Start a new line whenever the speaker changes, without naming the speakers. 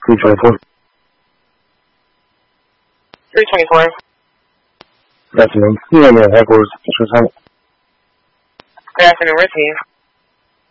324.
324.
Good afternoon. You have your headquarters.
Good afternoon, Ricky.